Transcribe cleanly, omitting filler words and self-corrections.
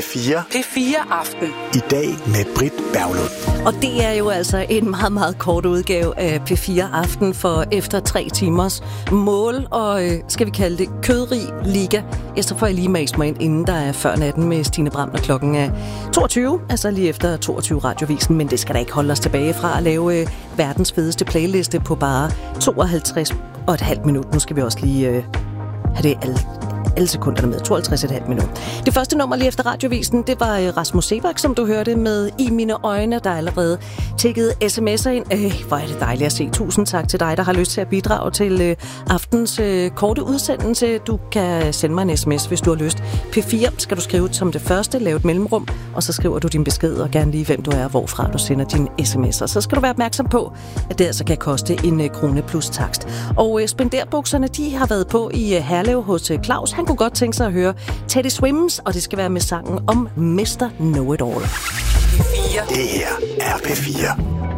P4. P4 Aften. I dag med Britt Berglund. Og det er jo altså en meget, meget kort udgave af P4 Aften for efter 3 timers mål og, skal vi kalde det, kødrig liga. Ja, så får jeg lige mast mig ind, inden der er før natten med Stine Bram, når klokken er 22, altså lige efter 22 radiovisen. Men det skal da ikke holde os tilbage fra at lave verdens fedeste playliste på bare 52,5 minut. Nu skal vi også lige have det alle sekunderne med. 52,5 minutter. Det første nummer lige efter radiovisen, det var Rasmus Seebach, som du hørte med I mine øjne, der allerede tækkede sms'er ind. Hvor er det dejligt at se. Tusind tak til dig, der har lyst til at bidrage til aftens korte udsendelse. Du kan sende mig en sms, hvis du har lyst. P4 skal du skrive som det første, lave et mellemrum, og så skriver du din besked, og gerne lige, hvem du er, hvorfra du sender dine sms'er. Så skal du være opmærksom på, at det altså kan koste 1 krone plus takst. Og spenderbukserne, de har været på i Herlev hos Claus. Han kunne godt tænke sig at høre Teddy Swims, og det skal være med sangen om Mr. Know-It-All. Det her er P4.